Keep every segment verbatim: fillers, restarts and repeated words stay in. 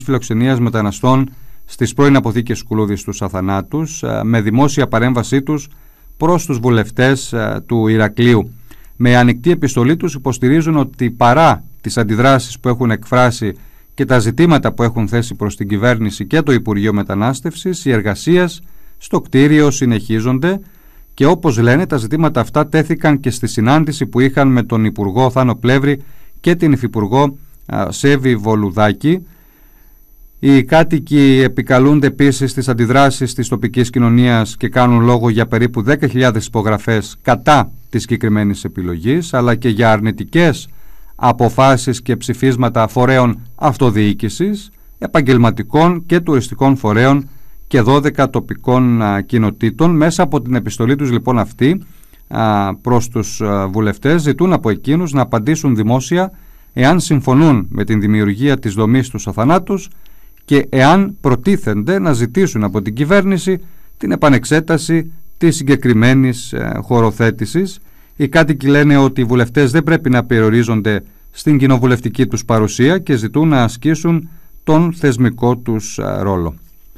φιλοξενίας μεταναστών στις πρώην αποθήκες Κουλούδης στους Αθανάτους, με δημόσια παρέμβασή τους προς τους βουλευτές του Ηρακλείου. Με ανοιχτή επιστολή τους υποστηρίζουν ότι παρά τις αντιδράσεις που έχουν εκφράσει και τα ζητήματα που έχουν θέσει προς την κυβέρνηση και το Υπουργείο Μετανάστευσης, οι εργασίες στο κτίριο συνεχίζονται και όπως λένε τα ζητήματα αυτά τέθηκαν και στη συνάντηση που είχαν με τον Υπουργό Θάνο Πλεύρη και την Υφυπουργό Σέβη Βολουδάκη. Οι κάτοικοι επικαλούνται επίσης τις αντιδράσεις της τοπικής κοινωνίας και κάνουν λόγο για περίπου δέκα χιλιάδες υπογραφές κατά της συγκεκριμένης επιλογής, αλλά και για αρνητικές αποφάσεις και ψηφίσματα φορέων αυτοδιοίκησης, επαγγελματικών και τουριστικών φορέων και δώδεκα τοπικών α, κοινοτήτων. Μέσα από την επιστολή τους λοιπόν αυτή α, προς τους α, βουλευτές ζητούν από εκείνους να απαντήσουν δημόσια εάν συμφωνούν με την δημιουργία της δομής τους Αθανάτους και εάν προτίθενται να ζητήσουν από την κυβέρνηση την επανεξέταση της συγκεκριμένης ε, χωροθέτησης. Οι κάτοικοι λένε ότι οι βουλευτές δεν πρέπει να περιορίζονται στην κοινοβουλευτική τους παρουσία και ζητούν να ασκήσουν τον θεσμικό τους ε, ρόλο.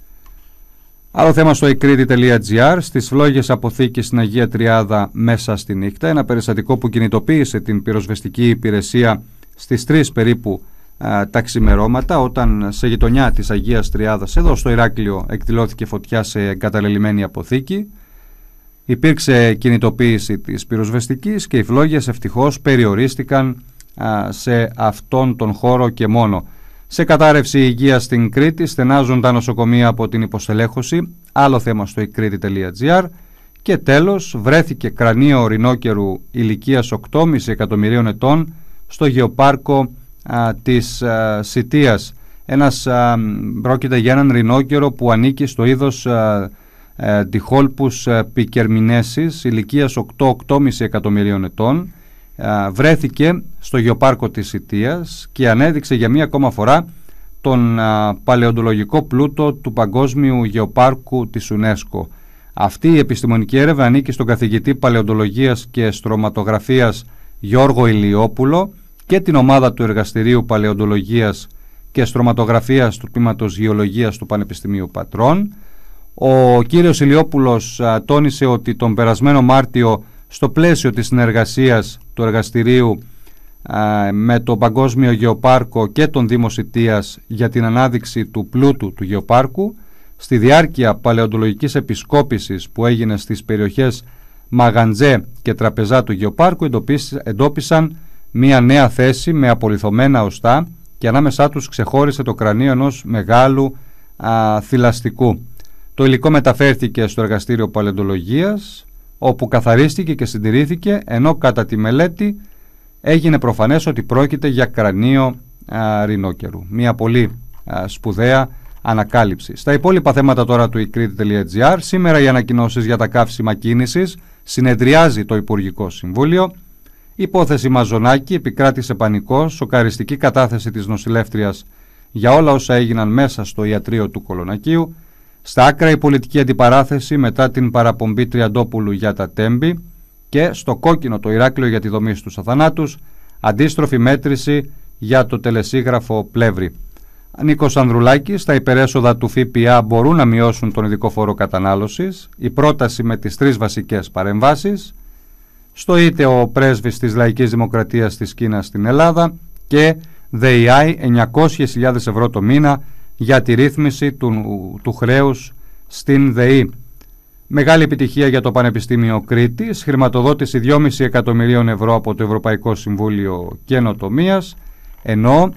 Άλλο θέμα στο εκρήτη τελεία τζι άρ, στις φλόγες αποθήκης στην Αγία Τριάδα μέσα στη νύχτα, ένα περιστατικό που κινητοποίησε την πυροσβεστική υπηρεσία στις τρεις περίπου α, τα ξημερώματα, όταν σε γειτονιά της Αγίας Τριάδας εδώ στο Ηράκλειο εκδηλώθηκε φωτιά σε εγκαταλελειμμένη αποθήκη. Υπήρξε κινητοποίηση της πυροσβεστικής και οι φλόγες ευτυχώς περιορίστηκαν α, σε αυτόν τον χώρο και μόνο. Σε κατάρρευση υγείας στην Κρήτη στενάζουν τα νοσοκομεία από την υποστελέχωση, άλλο θέμα στο εκρήτη τελεία τζι άρ. Και τέλος, βρέθηκε κρανίο ρινόκερου ηλικίας οκτώ κόμμα πέντε εκατομμυρίων ετών στο γεωπάρκο α, της α, Σιτίας. Ένας, α, πρόκειται για έναν ρινόκερο που ανήκει στο είδος Διχόλπους πικερμινέσης ηλικίας οκτώ κόμμα πέντε εκατομμυρίων ετών. Α, βρέθηκε στο γεωπάρκο της Σιτίας και ανέδειξε για μία ακόμα φορά τον α, παλαιοντολογικό πλούτο του Παγκόσμιου Γεωπάρκου της UNESCO. Αυτή η επιστημονική έρευνα ανήκει στον καθηγητή Παλαιοντολογίας και Στρωματογραφίας Γιώργο Ηλιόπουλο και την ομάδα του Εργαστηρίου Παλαιοντολογίας και Στρωματογραφίας του Τμήματος Γεωλογίας του Πανεπιστημίου Πατρών. Ο κύριος Ηλιόπουλος α, τόνισε ότι τον περασμένο Μάρτιο, στο πλαίσιο της συνεργασίας του εργαστηρίου α, με το Παγκόσμιο Γεωπάρκο και τον Δήμο Σιτίας για την ανάδειξη του πλούτου του γεωπάρκου, στη διάρκεια παλαιοντολογικής επισκόπησης που έγινε στις περιοχές Μαγαντζέ και Τραπεζά του γεωπάρκου, εντόπισαν μία νέα θέση με απολιθωμένα οστά και ανάμεσά τους ξεχώρισε το κρανίο ενός μεγάλου α, θηλαστικού. Το υλικό μεταφέρθηκε στο εργαστήριο παλαιοντολογίας, όπου καθαρίστηκε και συντηρήθηκε, ενώ κατά τη μελέτη έγινε προφανές ότι πρόκειται για κρανίο α, ρινόκερου. Μια πολύ α, σπουδαία ανακάλυψη. Στα υπόλοιπα θέματα τώρα του εκρήτη τελεία τζι άρ, σήμερα οι ανακοινώσεις για τα καύσιμα κίνησης, συνεδριάζει το Υπουργικό Συμβούλιο. Υπόθεση Μαζονάκη, επικράτησε πανικός, σοκαριστική κατάθεση της νοσηλεύτριας για όλα όσα έγιναν μέσα στο ιατρείο του Κολονακίου. Στα άκρα η πολιτική αντιπαράθεση μετά την παραπομπή Τριαντόπουλου για τα Τέμπη και στο κόκκινο το Ηράκλειο για τη δομή στους Αθανάτους, αντίστροφη μέτρηση για το τελεσίγραφο Πλεύρη. Νίκος Ανδρουλάκης, στα υπερέσοδα του ΦΠΑ μπορούν να μειώσουν τον ειδικό φόρο κατανάλωσης, η πρόταση με τις τρεις βασικές παρεμβάσεις. Στο ΙΤΕ ο πρέσβης της Λαϊκής Δημοκρατίας της Κίνας στην Ελλάδα και ΔΕΙΑΙ εννιακόσιες χιλιάδες ευρώ το μήνα για τη ρύθμιση του, του χρέους στην ΔΕΗ. Μεγάλη επιτυχία για το Πανεπιστήμιο Κρήτης, χρηματοδότηση δυόμισι εκατομμυρίων ευρώ από το Ευρωπαϊκό Συμβούλιο Καινοτομίας, ενώ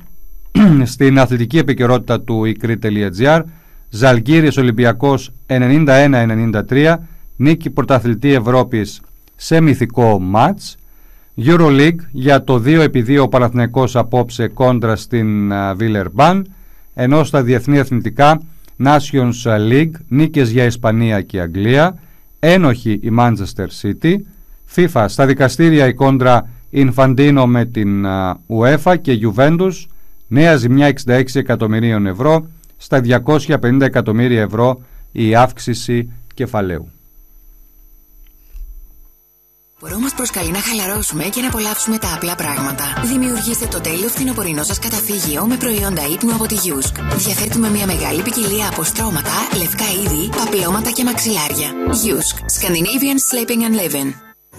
στην αθλητική επικαιρότητα του εκρήτη τελεία τζι άρ, Ζαλγκίρις Ολυμπιακός ενενήντα ένα ενενήντα τρία, νίκη πρωταθλητή Ευρώπης σε μυθικό μάτς. EuroLeague για το δύο επί δύο ο Παναθηναϊκός απόψε κόντρα στην Βίλερμπαν, ενώ στα διεθνή εθνικά Nations League, νίκες για Ισπανία και Αγγλία, ένοχη η Manchester City. FIFA, στα δικαστήρια η κόντρα Infantino με την UEFA και Juventus, νέα ζημιά εξήντα έξι εκατομμυρίων ευρώ, στα διακόσια πενήντα εκατομμύρια ευρώ η αύξηση κεφαλαίου. Στα διεθνή εθνικά Nations League, νίκες για Ισπανία και Αγγλία, ένοχη η Manchester City. FIFA, στα δικαστήρια η κόντρα Infantino με την UEFA και Juventus, νέα ζημιά εξήντα έξι εκατομμυρίων ευρώ, στα διακόσια πενήντα εκατομμύρια ευρώ η αύξηση κεφαλαίου. Μπορώ μας προσκαλεί να χαλαρώσουμε και να απολαύσουμε τα απλά πράγματα. Δημιουργήστε το τέλειο φθινοπορεινό σας καταφύγιο με προϊόντα ύπνου από τη Yusk. Διαθέτουμε μια μεγάλη ποικιλία από στρώματα, λευκά είδη, παπλώματα και μαξιλάρια. Yusk. Scandinavian Sleeping and Living.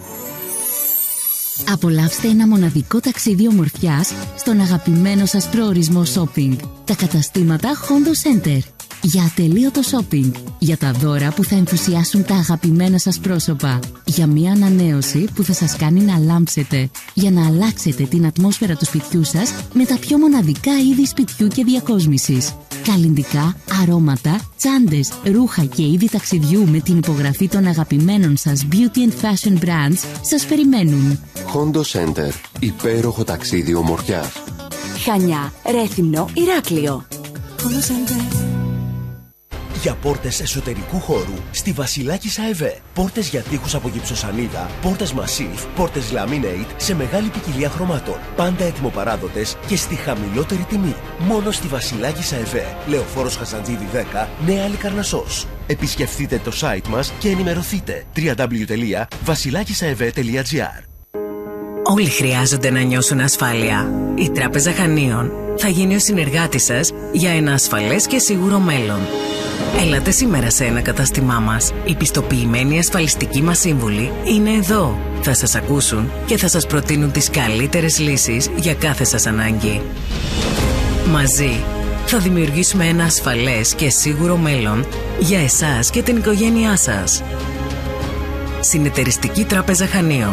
Απολαύστε ένα μοναδικό ταξίδι ομορφιάς στον αγαπημένο σας προορισμό shopping. Τα καταστήματα Hondo Center. Για ατελείωτο shopping. Για τα δώρα που θα ενθουσιάσουν τα αγαπημένα σας πρόσωπα. Για μια ανανέωση που θα σας κάνει να λάμψετε. Για να αλλάξετε την ατμόσφαιρα του σπιτιού σας με τα πιο μοναδικά είδη σπιτιού και διακόσμησης. Καλλυντικά, αρώματα, τσάντες, ρούχα και είδη ταξιδιού με την υπογραφή των αγαπημένων σας beauty and fashion brands σας περιμένουν. Hondo Center. Υπέροχο ταξίδι ομορφιάς. Χανιά, Ρέθυμνο, Ηράκλειο. Hondo Center. Για πόρτες εσωτερικού χώρου στη Βασιλάκης ΑΕΒΕ. Πόρτες για τοίχους από γυψοσανίδα, πόρτες Massif, πόρτες Laminate σε μεγάλη ποικιλία χρωμάτων. Πάντα έτοιμοπαράδοτες και στη χαμηλότερη τιμή. Μόνο στη Βασιλάκης ΑΕΒΕ. Λεωφόρος Χατζαντζίδη δέκα, Νέα Αλικαρνασσός. Επισκεφτείτε το site μας και ενημερωθείτε. double-u double-u double-u τελεία βασιλάκισαεβέ τελεία τζι άρ. Όλοι χρειάζονται να νιώσουν ασφάλεια. Η Τράπεζα Χανίων θα γίνει ο συνεργάτης σας για ένα ασφαλές και σίγουρο μέλλον. Έλατε σήμερα σε ένα κατάστημά μας. Οι πιστοποιημένοι ασφαλιστικοί μας σύμβουλοι είναι εδώ. Θα σας ακούσουν και θα σας προτείνουν τις καλύτερες λύσεις για κάθε σας ανάγκη. Μαζί θα δημιουργήσουμε ένα ασφαλές και σίγουρο μέλλον για εσάς και την οικογένειά σας. Συνεταιριστική Τράπεζα Χανίων.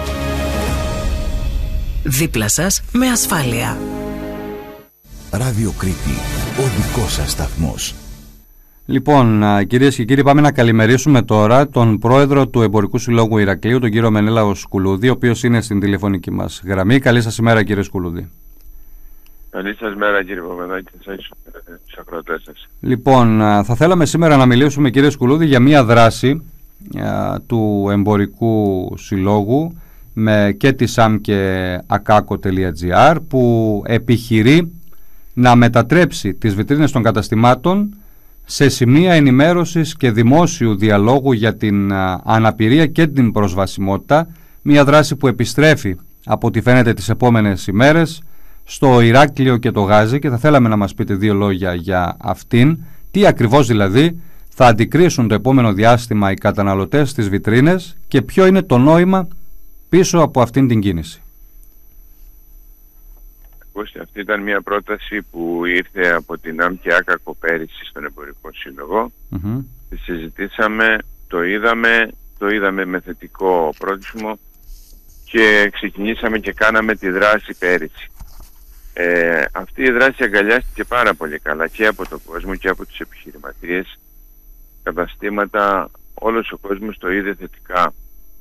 Δίπλα σας με ασφάλεια. Ράδιο Κρήτη, ο δικός σας σταθμός. Λοιπόν, κυρίες και κύριοι, πάμε να καλημερίσουμε τώρα τον πρόεδρο του Εμπορικού Συλλόγου Ηρακλείου, τον κύριο Μενέλαο Σκουλούδη, ο οποίος είναι στην τηλεφωνική μας γραμμή. Καλή σας ημέρα, κύριε Σκουλούδη. Καλή σας μέρα, κύριε Παπαδάκη, και στους ακροατές σας. Λοιπόν, θα θέλαμε σήμερα να μιλήσουμε, κύριε Σκουλούδη, για μια δράση α, του Εμπορικού Συλλόγου με και τη ΣΑΜ και ακάκο τελεία τζι άρ, που επιχειρεί να μετατρέψει τις βιτρίνες των καταστημάτων σε σημεία ενημέρωσης και δημόσιου διαλόγου για την αναπηρία και την προσβασιμότητα, μια δράση που επιστρέφει από ό,τι φαίνεται τις επόμενες ημέρες στο Ηράκλειο και το Γάζι, και θα θέλαμε να μας πείτε δύο λόγια για αυτήν. Τι ακριβώς δηλαδή θα αντικρίσουν το επόμενο διάστημα οι καταναλωτές στις βιτρίνες και ποιο είναι το νόημα πίσω από αυτήν την κίνηση. Αυτή ήταν μια πρόταση που ήρθε από την ΑΜ και άκακο πέρυσι στον Εμπορικό Σύλλογο. Mm-hmm. Τη συζητήσαμε, το είδαμε, το είδαμε με θετικό πρόσημο και ξεκινήσαμε και κάναμε τη δράση πέρυσι. Ε, αυτή η δράση αγκαλιάστηκε πάρα πολύ καλά και από τον κόσμο και από τους επιχειρηματίες. Καταστήματα, όλος ο κόσμος το είδε θετικά.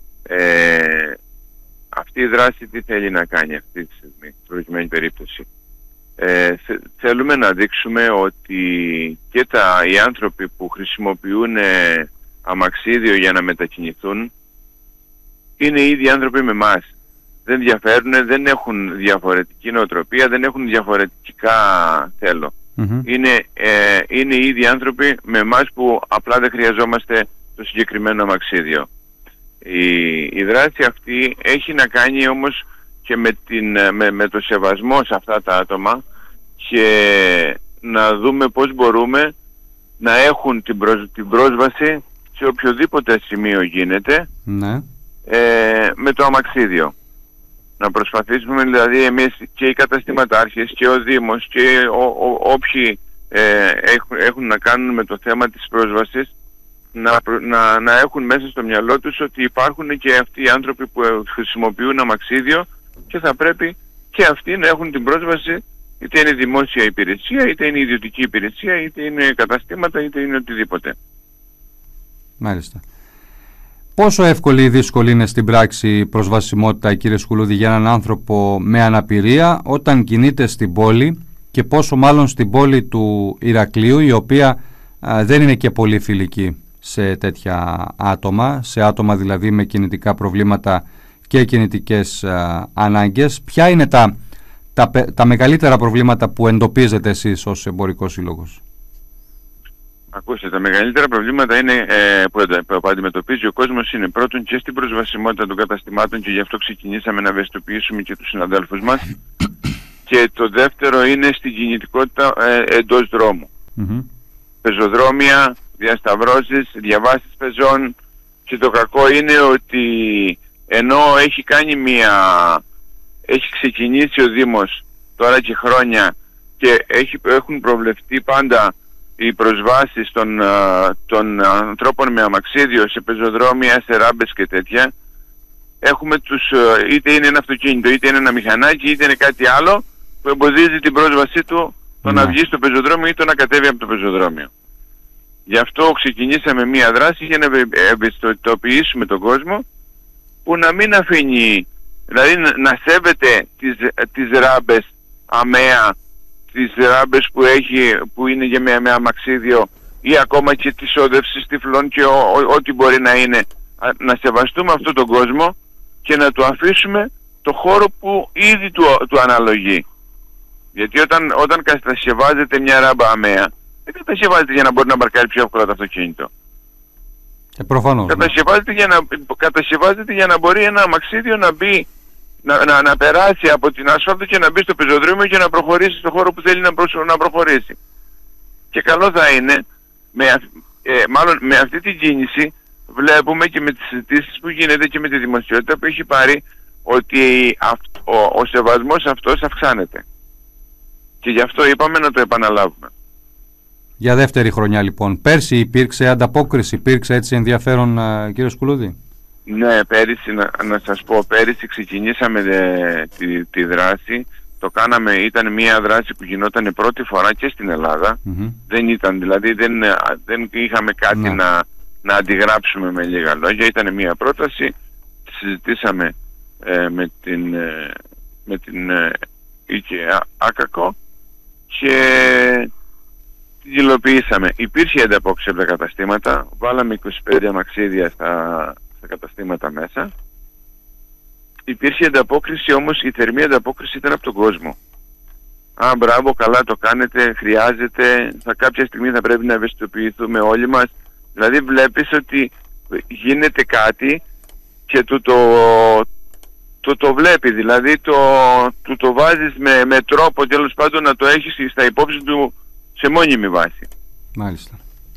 Ε, Αυτή η δράση τι θέλει να κάνει αυτή τη στιγμή, στην προηγουμένη περίπτωση. Ε, θε, θέλουμε να δείξουμε ότι και τα, οι άνθρωποι που χρησιμοποιούν ε, αμαξίδιο για να μετακινηθούν είναι οι ίδιοι άνθρωποι με εμάς. Δεν διαφέρουν, δεν έχουν διαφορετική νοοτροπία, δεν έχουν διαφορετικά θέλω. Mm-hmm. Είναι, ε, είναι οι ίδιοι άνθρωποι με εμάς που απλά δεν χρειαζόμαστε το συγκεκριμένο αμαξίδιο. Η, η δράση αυτή έχει να κάνει όμως και με, την, με, με το σεβασμό σε αυτά τα άτομα και να δούμε πώς μπορούμε να έχουν την, προσ, την πρόσβαση σε οποιοδήποτε σημείο γίνεται, ναι. ε, με το αμαξίδιο. Να προσπαθήσουμε δηλαδή εμείς και οι καταστηματάρχες και ο Δήμος και ο, ο, όποιοι ε, έχουν, έχουν να κάνουν με το θέμα της πρόσβασης Να, να, να έχουν μέσα στο μυαλό τους ότι υπάρχουν και αυτοί οι άνθρωποι που χρησιμοποιούν αμαξίδιο και θα πρέπει και αυτοί να έχουν την πρόσβαση, είτε είναι δημόσια υπηρεσία, είτε είναι ιδιωτική υπηρεσία, είτε είναι καταστήματα, είτε είναι οτιδήποτε. Μάλιστα. Πόσο εύκολη ή δύσκολη είναι στην πράξη η προσβασιμότητα, κύριε Σκουλούδη, για έναν άνθρωπο με αναπηρία όταν κινείται στην πόλη, και πόσο μάλλον στην πόλη του Ηρακλείου, η οποία α, δεν είναι και πολύ φιλική σε τέτοια άτομα, σε άτομα δηλαδή με κινητικά προβλήματα και κινητικές α, ανάγκες. Ποια είναι τα, τα, τα μεγαλύτερα προβλήματα που εντοπίζετε εσείς ως Εμπορικός Σύλλογος? Ακούστε, τα μεγαλύτερα προβλήματα είναι, ε, που, που αντιμετωπίζει ο κόσμος είναι πρώτον και στην προσβασιμότητα των καταστημάτων, και γι' αυτό ξεκινήσαμε να ευαισθητοποιήσουμε και τους συναδέλφους μας, και το δεύτερο είναι στην κινητικότητα ε, εντός δρόμου. Mm-hmm. Πεζοδρόμια, διασταυρώσεις, διαβάσεις πεζών, και το κακό είναι ότι ενώ έχει κάνει μια, έχει ξεκινήσει ο Δήμος τώρα και χρόνια και έχει, έχουν προβλεφτεί πάντα οι προσβάσεις των, των ανθρώπων με αμαξίδιο σε πεζοδρόμια, σε ράμπες και τέτοια, έχουμε τους, είτε είναι ένα αυτοκίνητο, είτε είναι ένα μηχανάκι, είτε είναι κάτι άλλο που εμποδίζει την πρόσβασή του το να βγει στο πεζοδρόμιο ή το να κατέβει από το πεζοδρόμιο. Γι' αυτό ξεκινήσαμε μία δράση για να ευαισθητοποιήσουμε τον κόσμο, που να μην αφήνει, δηλαδή να σέβεται τις, τις ράμπες αμαία, τις ράμπες που, έχει, που είναι για με, με αμαξίδιο, ή ακόμα και τη σόδευση τυφλών και ό,τι μπορεί να είναι. Να σεβαστούμε αυτόν τον κόσμο και να του αφήσουμε το χώρο που ήδη του, του αναλογεί. Γιατί όταν, όταν κατασκευάζεται μια ράμπα αμαία, δεν κατασκευάζεται για να μπορεί να μπαρκάρει πιο εύκολα το αυτοκίνητο. Ε, προφανώς. Κατασκευάζεται, ναι. για να, κατασκευάζεται για να μπορεί ένα αμαξίδιο να μπει, να, να, να περάσει από την ασφάλτο και να μπει στο πεζοδρόμιο και να προχωρήσει στο χώρο που θέλει να, προ, να προχωρήσει. Και καλό θα είναι, με, ε, μάλλον με αυτή την κίνηση, βλέπουμε και με τις συζητήσεις που γίνεται και με τη δημοσιότητα που έχει πάρει, ότι αυ, ο, ο σεβασμός αυτός αυξάνεται. Και γι' αυτό είπαμε να το επαναλάβουμε. Για δεύτερη χρονιά λοιπόν. Πέρσι υπήρξε ανταπόκριση, υπήρξε έτσι ενδιαφέρον, κύριε Σκουλούδη? Ναι, πέρυσι, να, να σας πω, πέρυσι ξεκινήσαμε δε, τη, τη δράση. Το κάναμε, ήταν μια δράση που γινόταν πρώτη φορά και στην Ελλάδα. Mm-hmm. Δεν ήταν, δηλαδή δεν, δεν είχαμε κάτι ναι. να, να αντιγράψουμε με λίγα λόγια. Ήταν μια πρόταση, συζητήσαμε ε, με την, ε, με την ε, ΙΚΕΑ ΑΚΑΚΟ και την υλοποιήσαμε. Υπήρχε ανταπόκριση από τα καταστήματα, βάλαμε είκοσι πέντε αμαξίδια στα, στα καταστήματα μέσα. Υπήρχε ανταπόκριση, όμως η θερμή ανταπόκριση ήταν από τον κόσμο. Α, μπράβο, καλά το κάνετε, χρειάζεται, θα κάποια στιγμή θα πρέπει να ευαισθητοποιηθούμε όλοι μας. Δηλαδή βλέπεις ότι γίνεται κάτι και του το, το, το βλέπει, δηλαδή το, του το βάζεις με, με τρόπο τέλος πάντων να το έχεις στα υπόψη του σε μόνιμη βάση. Μάλιστα.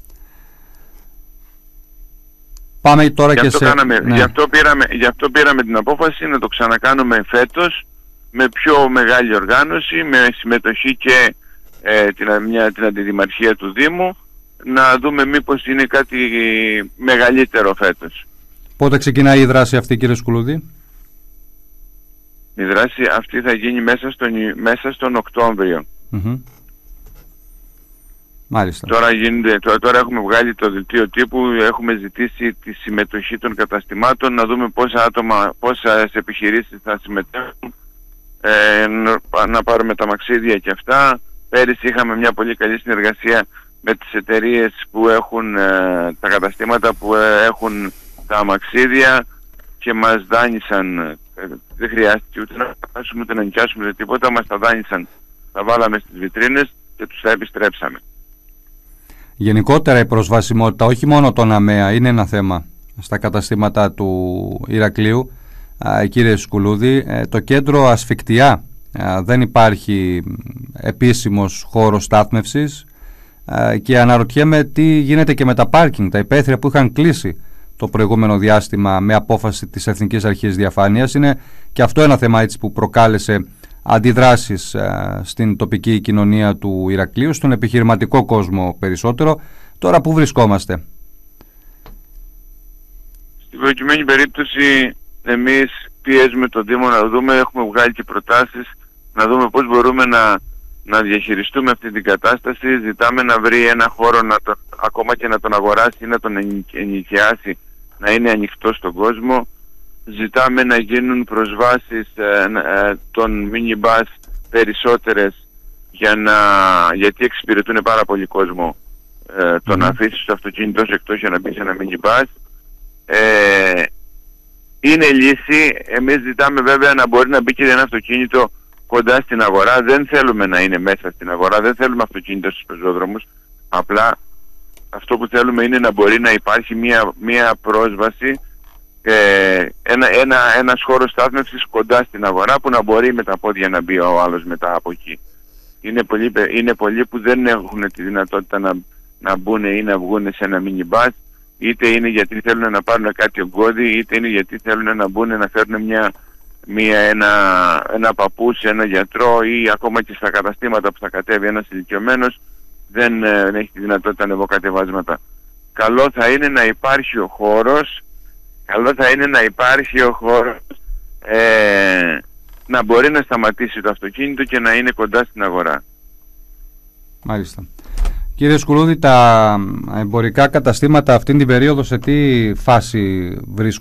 Πάμε τώρα γι και σε... Κάναμε, ναι. γι, αυτό πήραμε, γι' αυτό πήραμε την απόφαση να το ξανακάνουμε φέτος με πιο μεγάλη οργάνωση, με συμμετοχή και ε, την, μια, την αντιδημαρχία του Δήμου, να δούμε μήπως είναι κάτι μεγαλύτερο φέτος. Πότε ξεκινάει η δράση αυτή, κύριε Σκουλούδη? Η δράση αυτή θα γίνει μέσα στον, μέσα στον Οκτώβριο. Mm-hmm. Μάλιστα. Τώρα, γίνεται, τώρα, τώρα έχουμε βγάλει το δελτίο τύπου, έχουμε ζητήσει τη συμμετοχή των καταστημάτων, να δούμε πόσα άτομα, πόσες επιχειρήσεις θα συμμετέχουν, ε, να πάρουμε τα μαξίδια και αυτά. Πέρυσι είχαμε μια πολύ καλή συνεργασία με τις εταιρείες που έχουν ε, τα καταστήματα που ε, έχουν τα αμαξίδια και μας δάνεισαν, ε, δεν χρειάστηκε ούτε να φτάσουμε ούτε να νοικιάσουμε τίποτα, μας τα δάνεισαν, τα βάλαμε στις βιτρίνες και τους τα επιστρέψαμε. Γενικότερα η προσβασιμότητα όχι μόνο των ΑΜΕΑ είναι ένα θέμα στα καταστήματα του Ηρακλείου. Α, κύριε Σκουλούδη, ε, το κέντρο ασφικτιά, α, δεν υπάρχει επίσημος χώρος στάθμευσης α, και αναρωτιέμαι τι γίνεται και με τα πάρκινγκ, τα υπαίθρια που είχαν κλείσει το προηγούμενο διάστημα με απόφαση της Εθνικής Αρχής Διαφάνειας. Είναι και αυτό ένα θέμα έτσι που προκάλεσε αντιδράσεις α, στην τοπική κοινωνία του Ηρακλείου, στον επιχειρηματικό κόσμο περισσότερο. Τώρα που βρισκόμαστε? Στην προκειμένη περίπτωση εμείς πιέζουμε τον Δήμο να δούμε, έχουμε βγάλει και προτάσεις να δούμε πώς μπορούμε να, να διαχειριστούμε αυτή την κατάσταση. Ζητάμε να βρει ένα χώρο να το, ακόμα και να τον αγοράσει ή να τον ενοικιάσει, να είναι ανοιχτό στον κόσμο. Ζητάμε να γίνουν προσβάσεις ε, ε, των minibus περισσότερες για να, γιατί εξυπηρετούν πάρα πολύ κόσμο, ε, το mm. να αφήσεις το αυτοκίνητο εκτός για να μπει σε ένα minibus. Ε, είναι λύση. Εμείς ζητάμε βέβαια να μπορεί να μπει και ένα αυτοκίνητο κοντά στην αγορά. Δεν θέλουμε να είναι μέσα στην αγορά, δεν θέλουμε αυτοκίνητο στους πεζόδρομους. Απλά αυτό που θέλουμε είναι να μπορεί να υπάρχει μια, μια πρόσβαση, ε, ένα, ένα, ένας χώρος στάθμευσης κοντά στην αγορά, που να μπορεί με τα πόδια να μπει ο άλλος μετά από εκεί. Είναι πολλοί, είναι πολλοί που δεν έχουν τη δυνατότητα να, να μπουν ή να βγουν σε ένα μινιμπάς, είτε είναι γιατί θέλουν να πάρουν κάτι ογκώδη, είτε είναι γιατί θέλουν να μπουν να φέρουν μια, μια, ένα, ένα παππού, ένα γιατρό, ή ακόμα και στα καταστήματα που θα κατέβει ένας ηλικιωμένος δεν, δεν έχει τη δυνατότητα ανεβοκατεβάσματα. Καλό θα είναι να υπάρχει ο χώρος, καλό θα είναι να υπάρχει ο χώρος ε, να μπορεί να σταματήσει το αυτοκίνητο και να είναι κοντά στην αγορά. Μάλιστα. Κύριε Σκουλούδη, τα εμπορικά καταστήματα αυτήν την περίοδο σε τι φάση βρίσκονται?